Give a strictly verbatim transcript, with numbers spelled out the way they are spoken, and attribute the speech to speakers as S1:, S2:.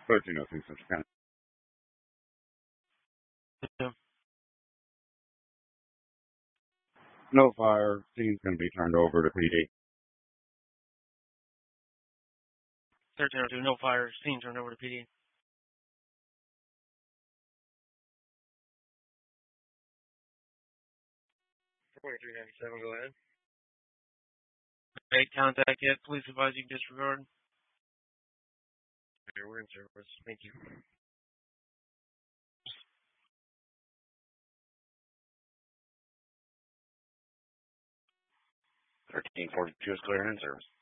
S1: thirteen oh two Central County.
S2: Yeah.
S1: No fire. Scene's going to be turned over to P D.
S2: thirteen oh two, no fire. Scene turned over to P D. twenty-three ninety-seven, go ahead. Great contact yet. Police advise you disregard. We're in service. Thank you.
S1: thirteen forty-two is clear in service.